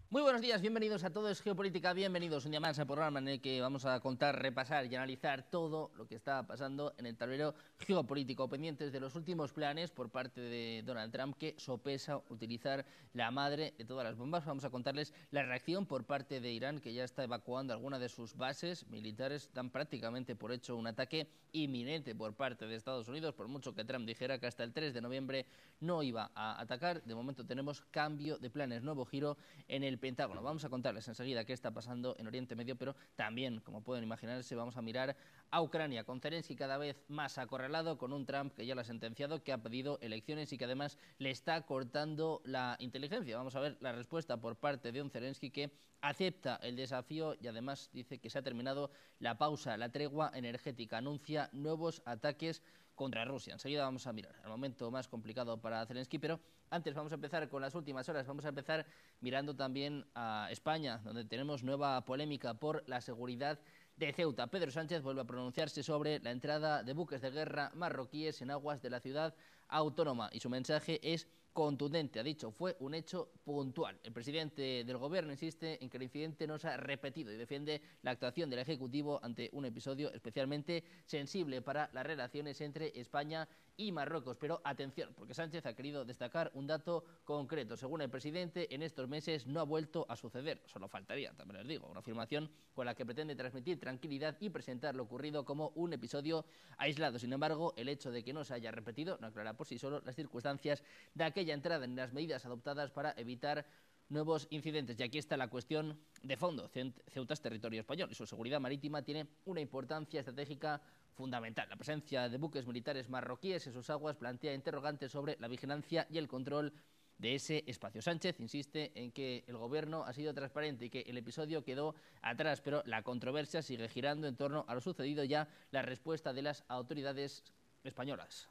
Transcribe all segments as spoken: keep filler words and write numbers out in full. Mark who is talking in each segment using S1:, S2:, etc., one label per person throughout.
S1: Muy buenos días, bienvenidos a Todo es Geopolítica, bienvenidos un día más al programa en el que vamos a contar, repasar y analizar todo lo que está pasando en el tablero geopolítico, pendientes de los últimos planes por parte de Donald Trump que sopesa utilizar la madre de todas las bombas. Vamos a contarles la reacción por parte de Irán, que ya está evacuando algunas de sus bases militares, dan prácticamente por hecho un ataque inminente por parte de Estados Unidos, por mucho que Trump dijera que hasta el tres de noviembre no iba a atacar. De momento tenemos cambio de planes, nuevo giro en el Pentágono. Vamos a contarles enseguida qué está pasando en Oriente Medio, pero también, como pueden imaginarse, vamos a mirar a Ucrania, con Zelensky cada vez más acorralado, con un Trump que ya lo ha sentenciado, que ha pedido elecciones y que además le está cortando la inteligencia. Vamos a ver la respuesta por parte de un Zelensky que acepta el desafío y además dice que se ha terminado la pausa, la tregua energética, anuncia nuevos ataques contra Rusia. Enseguida vamos a mirar el momento más complicado para Zelensky, pero antes vamos a empezar con las últimas horas. Vamos a empezar mirando también a España, donde tenemos nueva polémica por la seguridad de Ceuta. Pedro Sánchez vuelve a pronunciarse sobre la entrada de buques de guerra marroquíes en aguas de la ciudad autónoma y su mensaje es contundente. Ha dicho, fue un hecho puntual. El presidente del gobierno insiste en que el incidente no se ha repetido y defiende la actuación del Ejecutivo ante un episodio especialmente sensible para las relaciones entre España y Marruecos. Pero atención, porque Sánchez ha querido destacar un dato concreto. Según el presidente, en estos meses no ha vuelto a suceder. Solo faltaría, también les digo, una afirmación con la que pretende transmitir tranquilidad y presentar lo ocurrido como un episodio aislado. Sin embargo, el hecho de que no se haya repetido no aclara por sí solo las circunstancias de aquella entrada en las medidas adoptadas para evitar nuevos incidentes. Y aquí está la cuestión de fondo. Ceuta es territorio español y su seguridad marítima tiene una importancia estratégica fundamental. La presencia de buques militares marroquíes en sus aguas plantea interrogantes sobre la vigilancia y el control de ese espacio. Sánchez insiste en que el gobierno ha sido transparente y que el episodio quedó atrás, pero la controversia sigue girando en torno a lo sucedido ya, la respuesta de las autoridades españolas.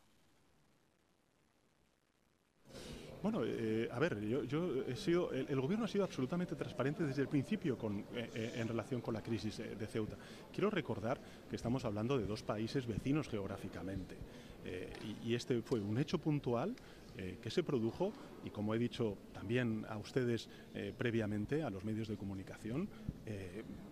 S2: Bueno, eh, a ver, yo, yo he sido, el, el, gobierno ha sido absolutamente transparente desde el principio con, eh, en relación con la crisis de Ceuta. Quiero recordar que estamos hablando de dos países vecinos geográficamente eh, y, y este fue un hecho puntual eh, que se produjo y, como he dicho también a ustedes eh, previamente, a los medios de comunicación, eh,